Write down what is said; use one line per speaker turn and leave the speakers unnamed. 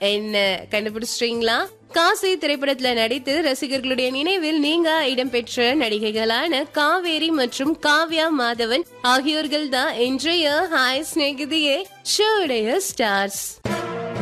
என்ன கண்டுபிடிச்சிட்டீங்களா? காசி திரைப்படத்துல நடித்து ரசிகர்களுடைய நினைவில் நீங்க இடம்பெற்ற நடிகைகளான காவேரி மற்றும் காவ்யா மாதவன் ஆகியோர்கள் தான் இன்றைய ஹாய் சிநேகிதியே ஷோடைய ஸ்டார்ஸ்.